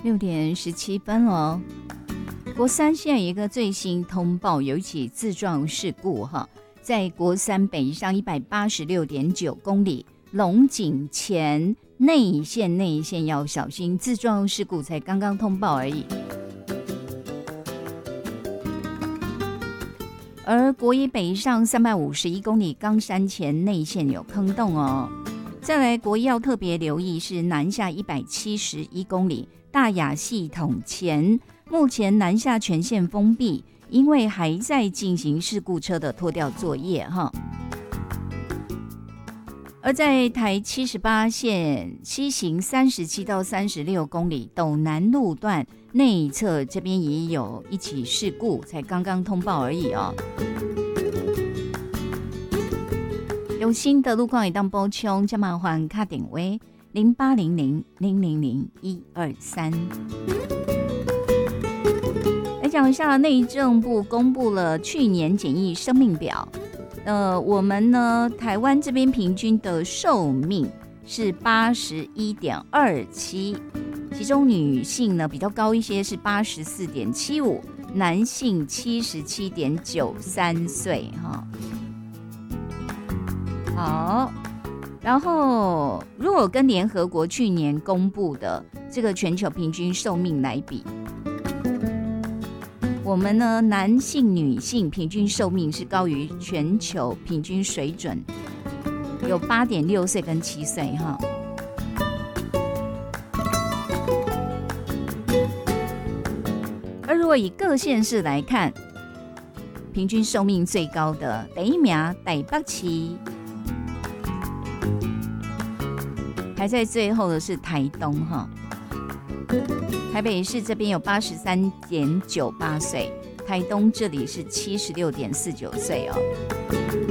6:17哦。国三现在有一个最新通报，有一起自撞事故哈，在国三北上186.9公里龙井前内线要小心，自撞事故才刚刚通报而已。而国一北上351公里冈山前内线有坑洞哦。再来国一要特别留意是南下171公里大雅系统前，目前南下全线封闭，因为还在进行事故车的拖吊作业哈。而在台78线西行37到36公里斗南路段内侧，这边也有一起事故，才刚刚通报而已哦。有新的路况也当补充，加麻烦卡点位0800000123。来讲一下，内政部公布了去年检疫生命表。我们呢，台湾这边平均的寿命是81.27，其中女性呢比较高一些，是84.75，男性77.93岁哈。好，然后如果跟联合国去年公布的这个全球平均寿命来比，我们呢男性、女性平均寿命是高于全球平均水准，有8.6岁跟7岁哈。而如果以各县市来看，平均寿命最高的第一名台北市，排在最后的是台东哈。台北市这边有83.98岁，台东这里是76.49岁哦。